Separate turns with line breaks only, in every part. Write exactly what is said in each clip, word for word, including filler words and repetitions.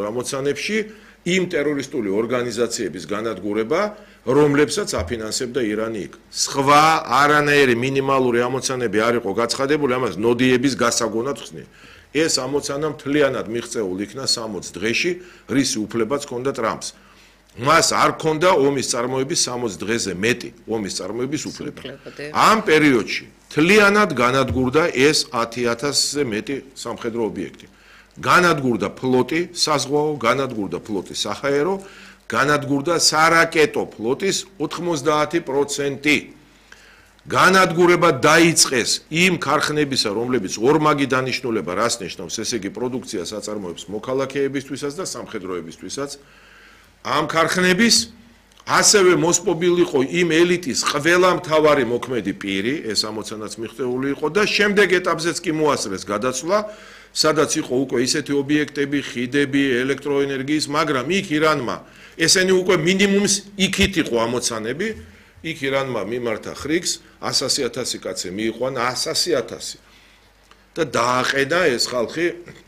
ამოცანებში იმ ტერორისტული ორგანიზაციების განადგურება, რომლებსაც აფინანსებდა ირანი იქ. სხვა არანაირი მინიმალური ამოცანები არ იყო გაცხადებული, ამას ნოდიების გასაგონად ხსნი. ეს ამოცანა მთლიანად მიღწეულ იქნა სამოც დღეში, რისი უფლებაც ჰქონდა ტრამპს. მას არ ჰქონდა ომის წარმოების სამოც დღეზე მეტი ომის წარმოების უფლება. ამ პერიოდში მთლიანად განადგურდა ეს ათი ათასზე მეტი სამხედრო ობიექტი. განადგურდა ფლოტი საზღვაო, განადგურდა ფლოტი საჰაერო, განადგურდა სარაკეტო ფლოტის ოთხმოცდაათი პროცენტი. განადგურება დაიწყეს იმ ქარხნებისა, რომლებიც ორმაგი დანიშნულება რას ნიშნავს, ესე იგი პროდუქციას აწარმოებს მოქალაქეებისთვისაც და სამხედროებისთვისაც. ამ ქარხნების ასევე მოსპობილი იყო იმ ელიტის ყველა მთავარი მოქმედი პირი, ეს ამოცანაც მიღწეული იყო და შემდეგ ეტაპზეც კი მოასწრეს გადაცვლა, სადაც იყო უკვე ისეთი ობიექტები, ხიდები, ელექტროენერგიის, მაგრამ იქ ირანმა ესენი უკვე მინიმუმს იქით იყო ამოცანები, იქ ირანმა მიმართა ხრიგს ასი ათასი კაცი მიიყვანა ასი ათასი და დააყენა ეს ხალხი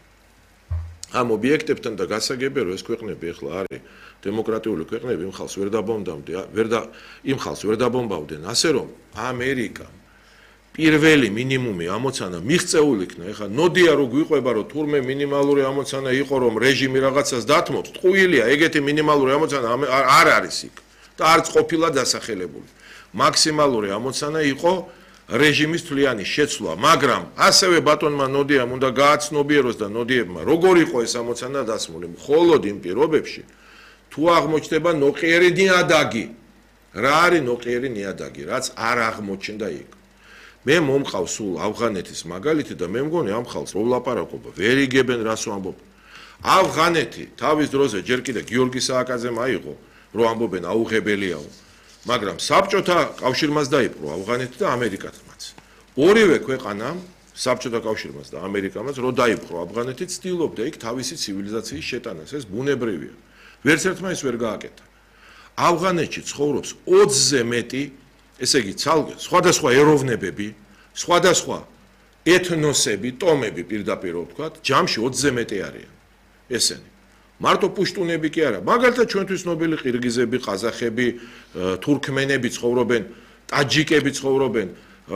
ამ ობიექტებთან და გასაგებია რომ ეს ქვეყნები ახლა არის დემოკრატიული ქვეყნები იმ ხალხს ვერ დაბომბავდნენ, ვერ და იმ ხალხს ვერ დაბომბავდნენ, ასე რომ ამერიკა პირველი მინიმუმი ამოცანა მიღწეული იქნა. ეხლა ნოდია რო გვიყვება რომ თურმე მინიმალური ამოცანა იყო რომ რეჟიმი რაღაცას დათმობს, ტყუილია, ეგეთი მინიმალური ამოცანა არ არის იქ და არც ყოფილა დასახელებული. მაქსიმალური ამოცანა იყო რეჟიმის თვლიანი შეცვლა, მაგრამ ასევე ბატონმა ნოდიამ უნდა გააცნობიეროს და ნოდიებმა როგორ იყო ეს ამოცანა დასმული, მხოლოდ იმ პირობებში თუ აღმოჩნდება ნოყიერი ნიადაგი. რა არის ნოყიერი ნიადაგი, რაც არ აღმოჩნდა იქ. მე მომყავს სულ ავღანეთის მაგალითი და მე მგონი ამ ხალხს რო ვლაპარაკობა, ვერ იგებენ რას ვამბობ. ავღანეთი თავის დროზე ჯერ კიდე გიორგი სააკაძემ აიღო, რო ამბობენ აუღებელიაო. მაგრამ საბჭოთა კავშირმაც დაიპყრო ავღანეთი და ამერიკათმაც. ორივე ქვეყანამ, საბჭოთა კავშირმაც და ამერიკამაც, რო დაიპყრო ავღანეთი, ცდილობდა იქ თავისი ცივილიზაციის შეტანას, ეს ბუნებრივია. ვერც ერთმა ის ვერ გააკეთა. ავღანეთში ცხოვრობს ოცზე მეტი, ესე იგი, სხვადასხვა ეროვნებები, სხვადასხვა ეთნოსები, ტომები პირდაპირ ვთქვათ, ჯამში ოცზე მეტი არიან. ესენი. მარტო პუშტუნები კი არა, მაგალითად ჩვენთვის ნობელი ყირგიზები, ყაზახები, თურქმენები ცხოვრობენ, ტაჯიკები ცხოვრობენ,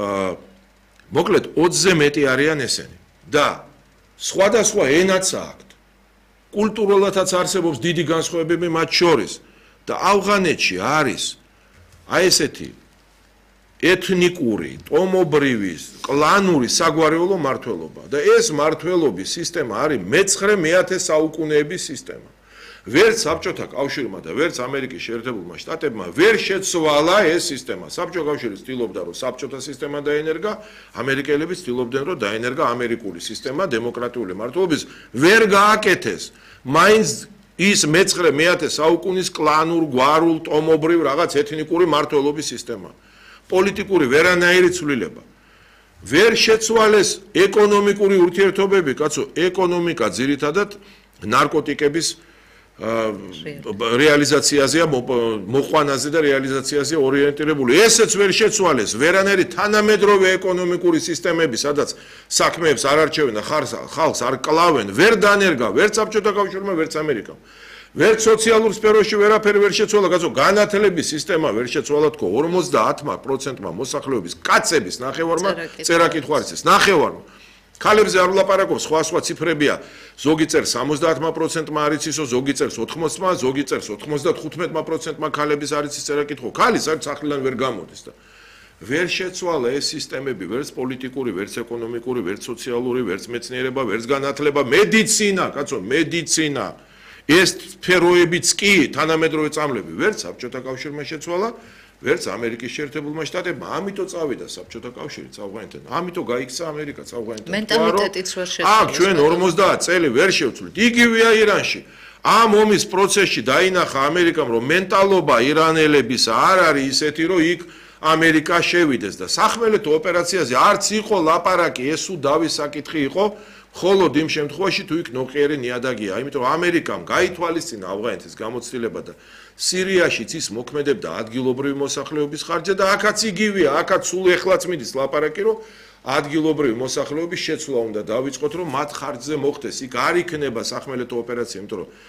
მოკლედ ოცზე მეტი არიან ესენი. და სხვადასხვა ენაც აქვთ. კულტურალათაც არსებობს დიდი განსხვავებები მათ შორის და ავღანეთში არის აი ესეთი ეთნიკური, ტომობრივი, კლანური საგვარეულო მართლობა და ეს მართლობის სისტემა არის მეცხრე მეათე საუკუნეების სისტემა. ვერც საბჭოთა კავშირმა და ვერც ამერიკის შეერთებულმა შტატებმა ვერ შეცვალა ეს სისტემა. საბჭოთა კავშირი ცდილობდა რომ საბჭოთა სისტემა დაენერგა, ამერიკელები ცდილობდნენ რომ დაენერგა ამერიკული სისტემა დემოკრატიული მართლობის, ვერ გააკეთეს. მაინც ის მეცხრე მეათე საუკუნის კლანურ, გვარულ, ტომობრივ რაღაც ეთნიკური მართლობის სისტემა. პოლიტიკური ვერანაირი ცვლილება. ვერ შეცვალეს ეკონომიკური ურთიერთობები, კაცო, ეკონომიკა ძირითადად ნარკოტიკების რეალიზაციაზეა, მოყვანაზე და რეალიზაციაზე ორიენტირებული. ესეც ვერ შეცვალეს, ვერანაირი თანამედროვე ეკონომიკური სისტემები, სადაც საქმეებს არ არჩევენ და ხალხს არ კლავენ, ვერ დანერგა, ვერც საბჭოთა კავშირმა, ვერც ამერიკამ. ვერც სოციალურ სფეროში ვერაფერი ვერ შეცვალა, კაცო, განათლების სისტემა ვერ შეცვალა თქო ორმოცდაათი პროცენტმა მოსახლეობის კაცების ნახევარმა წერა კითხვა არ იცის, ნახევარმა. ქალებზე არ ვლაპარაკობ, სხვა სხვა ციფრებია. ზოგი წერს სამოცდაათი პროცენტმა არ იცისო, ზოგი წერს ოთხმოცმა, ზოგი წერს ოთხმოცდათხუთმეტი პროცენტმა ქალების არ იცის წერა კითხვა. ქალის არ სახლიდან ვერ გამოდის და ვერ შეცვალა ეს სისტემები, ვერც პოლიტიკური, ვერც ეკონომიკური, ვერც სოციალური, ვერც მეცნიერება, ვერც განათლება, მედიცინა, კაცო, მედიცინა. ეს სფეროებიც კი თანამედროვე წამლები ვერც საბჭოთა კავშირმა შეცვალა, ვერც ამერიკის შეერთებულმა შტატებმა. ამიტომ წავიდა საბჭოთა კავშირიც ავღანეთთან. ამიტომ გაიქცა ამერიკაც ავღანეთთან.
მენტალიტეტიც ვერ შეცვალა.
აქ ჩვენ ორმოცდაათი წელი ვერ შევცვლით. იგივეა ირანში. ამ ომის პროცესში დაინახა ამერიკამ, რომ მენტალობა ირანელების არ არის ისეთი, რომ იქ ამერიკა შევიდეს და სახმელეთო ოპერაციაზე არც იყო ლაპარაკი, ეს უდავის საკითხი იყო. მხოლოდ იმ შემთხვევაში თუ იქ ნოყიერი ნიადაგია, იმიტომ რომ ამერიკამ გაითვალისწინა ავღანეთის გამოცდილება და სირიაშიც ის მოქმედებდა ადგილობრივი მოსახლეობის ხარჯზე და აქაც იგივეა, აქაც სულ ეხლაც მიდის ლაპარაკი, რომ ადგილობრივი მოსახლეობის შეცვლა უნდა დავიწყოთ, რომ მათ ხარჯზე მოხდეს. იქ არ იქნება სახმელეთო ოპერაცია, იმიტომ რომ